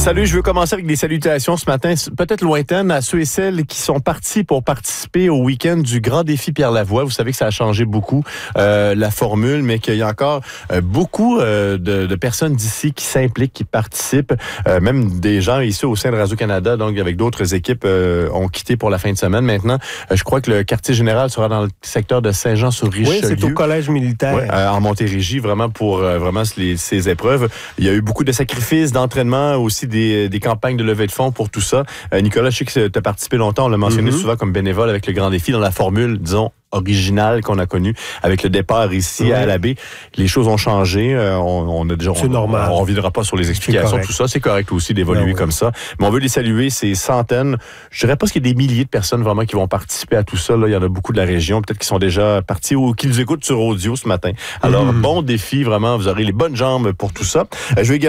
Salut, je veux commencer avec des salutations ce matin, peut-être lointaines, à ceux et celles qui sont partis pour participer au week-end du Grand Défi Pierre Lavoie. Vous savez que ça a changé beaucoup la formule, mais qu'il y a encore beaucoup de personnes d'ici qui s'impliquent, qui participent. Même des gens ici au sein de Radio-Canada, donc avec d'autres équipes, ont quitté pour la fin de semaine. Maintenant, je crois que le quartier général sera dans le secteur de Saint-Jean-sur-Richelieu. Oui, c'est au collège militaire. Ouais, en Montérégie, vraiment pour ces épreuves. Il y a eu beaucoup de sacrifices, d'entraînement, aussi des campagnes de levée de fonds pour tout ça. Nicolas, je sais que tu as participé longtemps, on l'a mentionné souvent comme bénévole avec le Grand Défi dans la formule, disons, originale qu'on a connue avec le départ ici à la baie. Les choses ont changé. On a déjà, c'est normal. On ne reviendra pas sur les explications, tout ça. C'est correct aussi d'évoluer comme ça. Mais on veut les saluer, ces centaines. Je dirais pas qu'il y a des milliers de personnes vraiment qui vont participer à tout ça. Là, il y en a beaucoup de la région, peut-être qui sont déjà partis ou qui nous écoutent sur audio ce matin. Alors, bon défi, vraiment. Vous aurez les bonnes jambes pour tout ça. Je vais également